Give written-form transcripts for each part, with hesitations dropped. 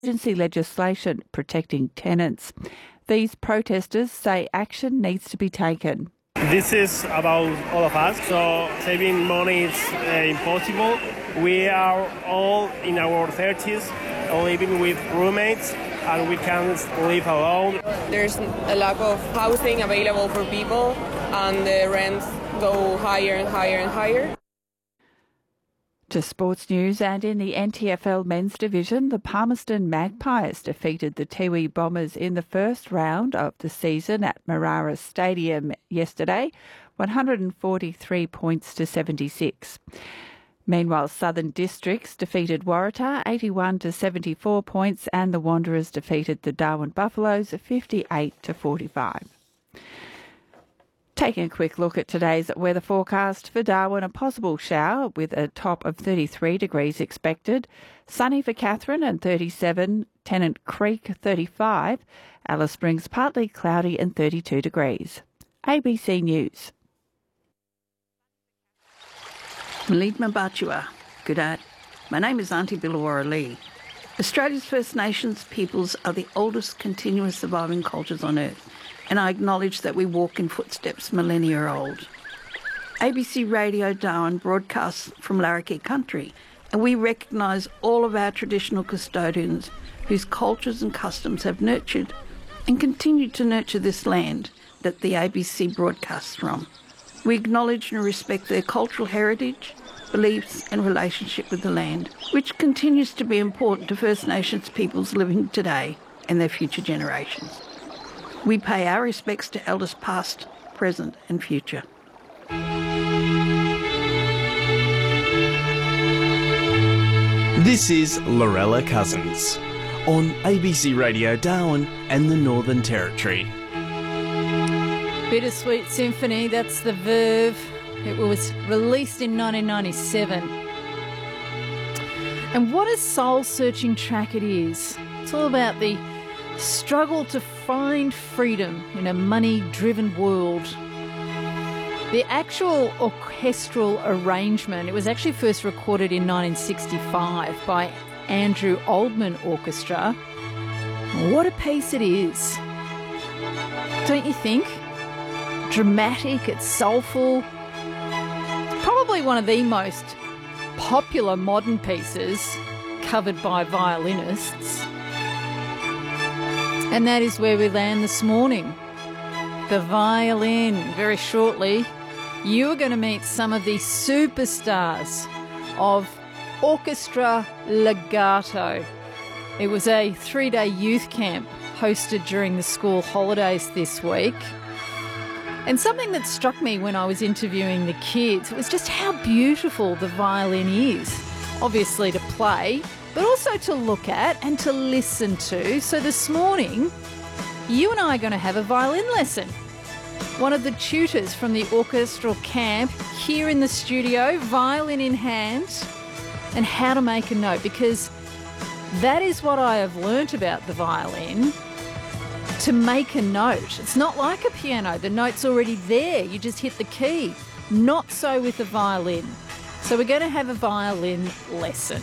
emergency legislation protecting tenants. These protesters say action needs to be taken. This is about all of us, so saving money is impossible. We are all in our 30s, living with roommates, and we can't live alone. There's a lack of housing available for people, and the rents go higher and higher and higher. To sports news, and in the NTFL men's division, the Palmerston Magpies defeated the Tiwi Bombers in the first round of the season at Marara Stadium yesterday, 143 points to 76. Meanwhile, Southern Districts defeated Waratah 81 to 74 points, and the Wanderers defeated the Darwin Buffaloes 58 to 45. Taking a quick look at today's weather forecast for Darwin, a possible shower with a top of 33 degrees expected. Sunny for Katherine and 37, Tennant Creek 35, Alice Springs partly cloudy and 32 degrees. ABC News. Malidma Batua. Good day. My name is Auntie Billawara Lee. Australia's First Nations peoples are the oldest continuous surviving cultures on Earth, and I acknowledge that we walk in footsteps millennia old. ABC Radio Darwin broadcasts from Larrakia country, and we recognise all of our traditional custodians whose cultures and customs have nurtured and continue to nurture this land that the ABC broadcasts from. We acknowledge and respect their cultural heritage, beliefs and relationship with the land, which continues to be important to First Nations peoples living today and their future generations. We pay our respects to elders past, present and future. This is Lorella Cousins on ABC Radio Darwin and the Northern Territory. Bittersweet Symphony, that's the Verve. It was released in 1997. And what a soul-searching track it is. It's all about the struggle to find freedom in a money-driven world. The actual orchestral arrangement, it was actually first recorded in 1965 by Andrew Oldham Orchestra. What a piece it is. Don't you think? Dramatic, it's soulful. Probably one of the most popular modern pieces covered by violinists. And that is where we land this morning. The violin. Very shortly, you are going to meet some of the superstars of Orchestra Legato. It was a 3-day youth camp hosted during the school holidays this week. And something that struck me when I was interviewing the kids was just how beautiful the violin is. Obviously to play, but also to look at and to listen to. So this morning, you and I are going to have a violin lesson. One of the tutors from the orchestral camp here in the studio, violin in hand, and how to make a note, because that is what I have learnt about the violin. To make a note. It's not like a piano. The note's already there. You just hit the key. Not so with a violin. So we're going to have a violin lesson.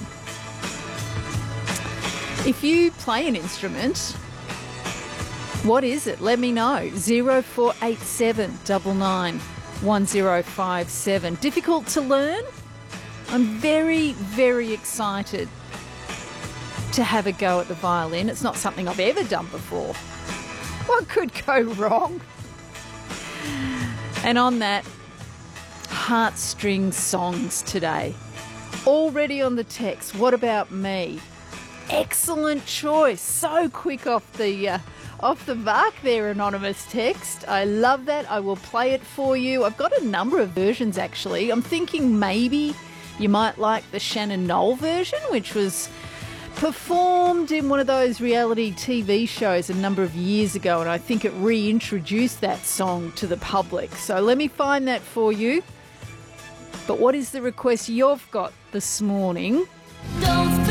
If you play an instrument, what is it? Let me know. 0487 99 1057. Difficult to learn? I'm very, very excited to have a go at the violin. It's not something I've ever done before. What could go wrong? And on that, heartstring songs today. Already on the text, what about me? Excellent choice. So quick off the mark there, anonymous text. I love that. I will play it for you. I've got a number of versions actually. I'm thinking maybe you might like the Shannon Noll version, which was performed in one of those reality TV shows a number of years ago, and I think it reintroduced that song to the public. So let me find that for you. But what is the request you've got this morning?